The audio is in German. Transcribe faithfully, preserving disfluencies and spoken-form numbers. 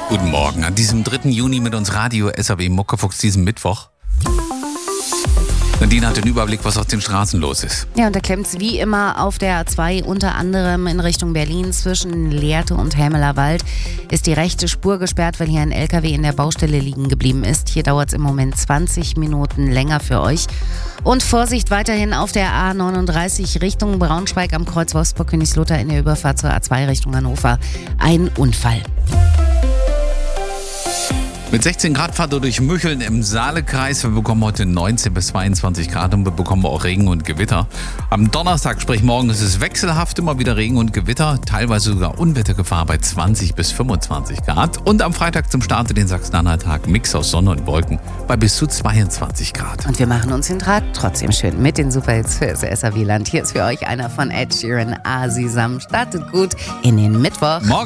Guten Morgen an diesem dritten Juni mit uns Radio S A W Muckefuchs diesen Mittwoch. Nadine hat den Überblick, was auf den Straßen los ist. Ja, und da klemmt es wie immer auf der A zwei, unter anderem in Richtung Berlin zwischen Lehrte und Helmelerwald. Ist die rechte Spur gesperrt, weil hier ein L K W in der Baustelle liegen geblieben ist. Hier dauert es im Moment zwanzig Minuten länger für euch. Und Vorsicht weiterhin auf der A neununddreißig Richtung Braunschweig am Kreuz Wolfsburg-Königslutter in der Überfahrt zur A zwei Richtung Hannover. Ein Unfall. Mit sechzehn Grad fahrt ihr durch Mücheln im Saalekreis. Wir bekommen heute neunzehn bis zweiundzwanzig Grad und wir bekommen auch Regen und Gewitter. Am Donnerstag, sprich morgen, ist es wechselhaft, immer wieder Regen und Gewitter. Teilweise sogar Unwettergefahr bei zwanzig bis fünfundzwanzig Grad. Und am Freitag zum Start in den Sachsen-Anhalt-Tag Mix aus Sonne und Wolken bei bis zu zweiundzwanzig Grad. Und wir machen uns den Tag trotzdem schön mit den Superhits für das S A W-Land. Hier ist für euch einer von Ed Sheeran, Asisam. Startet gut in den Mittwoch. Morgen.